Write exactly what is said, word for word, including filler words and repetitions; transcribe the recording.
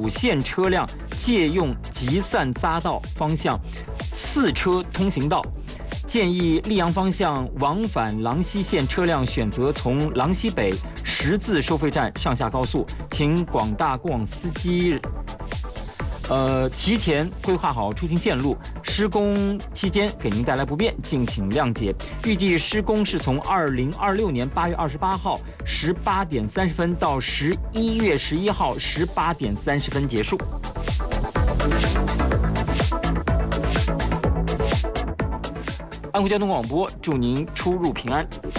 主线车辆借用集散匝道方向四车通行道。建议溧阳方向往返郎溪线车辆选择从郎溪北十字收费站上下高速，请广大过往司机呃提前规划好出行线路，施工期间给您带来不便，敬请谅解。预计施工是从二零二六年八月二十八号十八点三十分到十一月十一号十八点三十分结束。安徽交通广播祝您出入平安。